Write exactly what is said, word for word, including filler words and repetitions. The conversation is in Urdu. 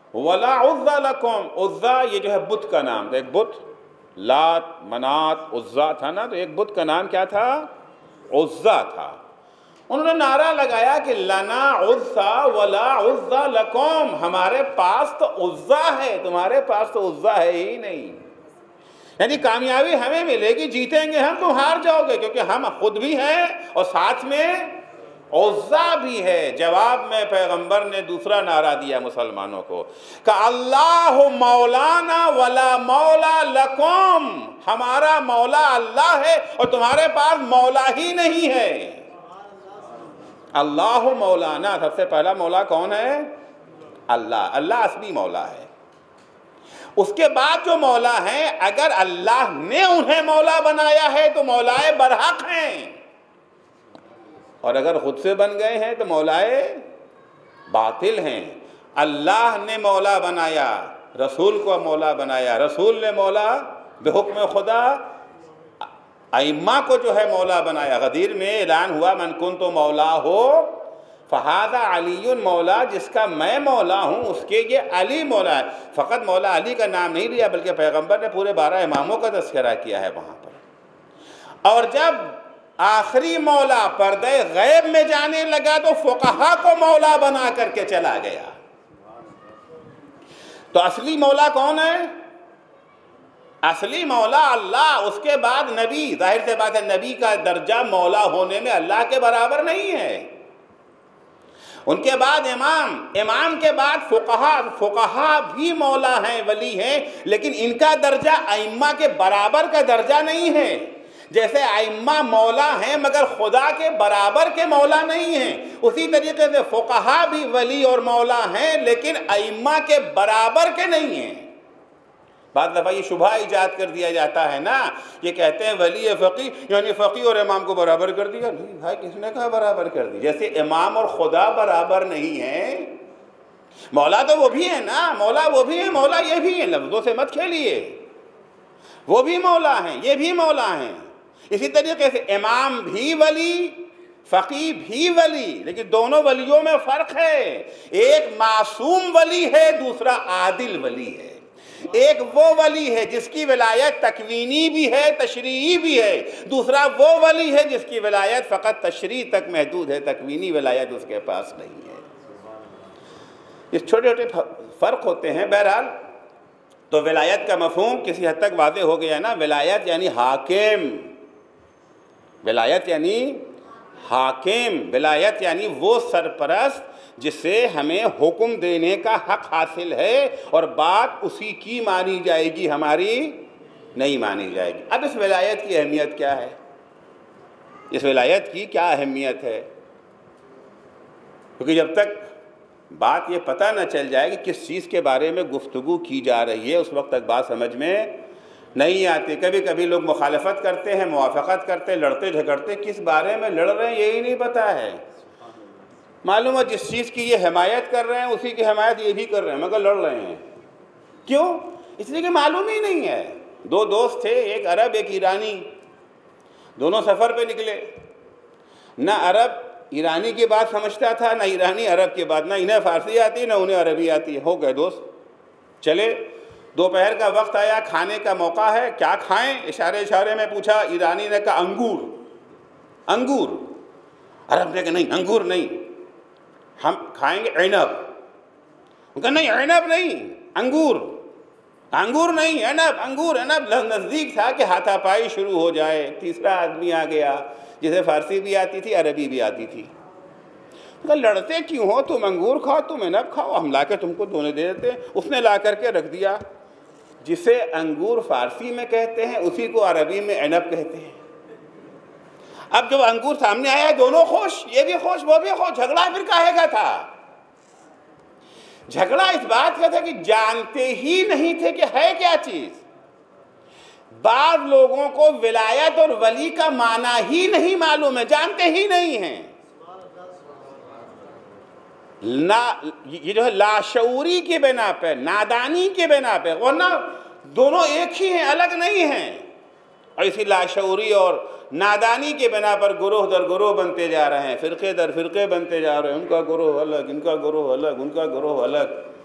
ولا عزا لکم، عزا یہ جو ہے بت کا نام تھا، ایک بت لات منات عزا تھا نا، تو ایک بت کا نام کیا تھا؟ عزا تھا۔ انہوں نے نعرہ لگایا کہ لنا عزا ولا عزا لکم، ہمارے پاس تو عزا ہے، تمہارے پاس تو عزا ہے ہی نہیں۔ یعنی کامیابی ہمیں ملے گی، جیتیں گے ہم، تم ہار جاؤ گے، کیونکہ ہم خود بھی ہیں اور ساتھ میں عزا بھی ہے۔ جواب میں پیغمبر نے دوسرا نعرہ دیا مسلمانوں کو کہ اللہ مولانا ولا مولا لکم، ہمارا مولا اللہ ہے اور تمہارے پاس مولا ہی نہیں ہے۔ اللہ مولانا، سب سے پہلا مولا کون ہے؟ اللہ، اللہ اصلی مولا ہے۔ اس کے بعد جو مولا ہیں، اگر اللہ نے انہیں مولا بنایا ہے تو مولائے برحق ہیں، اور اگر خود سے بن گئے ہیں تو مولائے باطل ہیں۔ اللہ نے مولا بنایا، رسول کو مولا بنایا، رسول نے مولا بحکم خدا ائمہ کو جو ہے مولا بنایا۔ غدیر میں اعلان ہوا من کنت مولا ہو فہذا علی مولا، جس کا میں مولا ہوں اس کے یہ علی مولا ہے۔ فقط مولا علی کا نام نہیں لیا بلکہ پیغمبر نے پورے بارہ اماموں کا تذکرہ کیا ہے وہاں پر۔ اور جب آخری مولا پردہ غیب میں جانے لگا تو فقہا کو مولا بنا کر کے چلا گیا۔ تو اصلی مولا کون ہے؟ اصلی مولا اللہ، اس کے بعد نبی۔ ظاہر سے بات ہے نبی کا درجہ مولا ہونے میں اللہ کے برابر نہیں ہے۔ ان کے بعد امام، امام کے بعد فقہا، فقہا بھی مولا ہیں، ولی ہیں، لیکن ان کا درجہ ائمہ کے برابر کا درجہ نہیں ہے۔ جیسے ائمہ مولا ہیں مگر خدا کے برابر کے مولا نہیں ہیں، اسی طریقے سے فقہا بھی ولی اور مولا ہیں لیکن ائمہ کے برابر کے نہیں ہیں۔ بعض دفعہ یہ شبہ ایجاد کر دیا جاتا ہے نا، یہ کہتے ہیں ولی فقی یعنی فقی اور امام کو برابر کر دیا۔ نہیں بھائی، کس نے کہا برابر کر دی؟ جیسے امام اور خدا برابر نہیں ہیں، مولا تو وہ بھی ہے نا، مولا وہ بھی ہے، مولا یہ بھی ہے، لفظوں سے مت کھیلیے۔ وہ بھی مولا ہیں، یہ بھی مولا ہیں۔ اسی طریقے سے امام بھی ولی، فقی بھی ولی، لیکن دونوں ولیوں میں فرق ہے۔ ایک معصوم ولی ہے، دوسرا عادل ولی ہے۔ ایک وہ ولی ہے جس کی ولایت تکوینی بھی ہے، تشریعی بھی ہے، دوسرا وہ ولی ہے جس کی ولایت فقط تشریع تک محدود ہے، تکوینی ولایت اس کے پاس نہیں ہے۔ یہ چھوٹے چھوٹے فرق ہوتے ہیں۔ بہرحال تو ولایت کا مفہوم کسی حد تک واضح ہو گیا نا۔ ولایت یعنی حاکم، ولایت یعنی حاکم، ولایت یعنی وہ سرپرست جس سے ہمیں حکم دینے کا حق حاصل ہے اور بات اسی کی مانی جائے گی، ہماری نہیں مانی جائے گی۔ اب اس ولایت کی اہمیت کیا ہے؟ اس ولایت کی کیا اہمیت ہے؟ کیونکہ جب تک بات یہ پتہ نہ چل جائے کہ کس چیز کے بارے میں گفتگو کی جا رہی ہے، اس وقت تک بات سمجھ میں نہیں آتی۔ کبھی کبھی لوگ مخالفت کرتے ہیں، موافقت کرتے، لڑتے جھگڑتے، کس بارے میں لڑ رہے ہیں یہی نہیں پتہ ہے۔ معلوم ہے جس چیز کی یہ حمایت کر رہے ہیں اسی کی حمایت یہ بھی کر رہے ہیں، مگر لڑ رہے ہیں۔ کیوں؟ اس لیے کہ معلوم ہی نہیں ہے۔ دو دوست تھے، ایک عرب ایک ایرانی، دونوں سفر پہ نکلے۔ نہ عرب ایرانی کی بات سمجھتا تھا، نہ ایرانی عرب کی بات، نہ انہیں فارسی آتی نہ انہیں عربی آتی۔ ہو گئے دوست، چلے۔ دوپہر کا وقت آیا، کھانے کا موقع ہے، کیا کھائیں؟ اشارے اشارے میں پوچھا۔ ایرانی نے کہا انگور۔ انگور؟ عرب نے کہا نہیں، انگور نہیں، ہم کھائیں گے عنب۔ ان کا نہیں، عنب نہیں، انگور۔ انگور نہیں، عنب، انگور، عنب۔ نزدیک تھا کہ ہاتھا پائی شروع ہو جائے۔ تیسرا آدمی آ گیا جسے فارسی بھی آتی تھی، عربی بھی آتی تھی۔ کہا لڑتے کیوں ہو؟ تم انگور کھاؤ، تم عنب کھاؤ، ہم لا کے تم کو دونوں دے دیتے۔ اس نے لا کر کے رکھ دیا۔ جسے انگور فارسی میں کہتے ہیں اسی کو عربی میں عنب کہتے ہیں۔ اب جب انگور سامنے آیا دونوں خوش، یہ بھی خوش وہ بھی خوش۔ جھگڑا پھر کاہے کا تھا؟ جھگڑا اس بات کا تھا کہ جانتے ہی نہیں تھے کہ ہے کیا چیز۔ بعض لوگوں کو ولایت اور ولی کا معنی ہی نہیں معلوم ہے، جانتے ہی نہیں ہیں۔ یہ جو ہے لاشعوری کی بنا پہ، نادانی کی بنا پہ، ورنہ دونوں ایک ہی ہیں، الگ نہیں ہیں۔ اور اسی لاشعوری اور نادانی کے بنا پر گروہ در گروہ بنتے جا رہے ہیں، فرقے در فرقے بنتے جا رہے ہیں۔ ان کا گروہ الگ، ان کا گروہ الگ، ان کا گروہ الگ۔